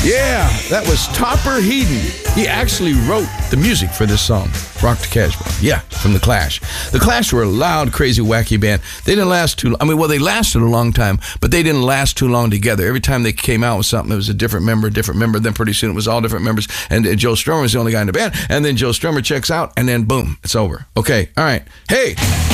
Yeah, that was Topper Headon. He actually wrote the music for this song, Rock the Casbah. Yeah, from The Clash. The Clash were a loud, crazy, wacky band. They didn't last too long. I mean, well, they lasted a long time, but they didn't last too long together. Every time they came out with something, it was a different member. Then pretty soon it was all different members. And Joe Strummer was the only guy in the band. And then Joe Strummer checks out, and then boom, it's over. Okay, all right. Hey.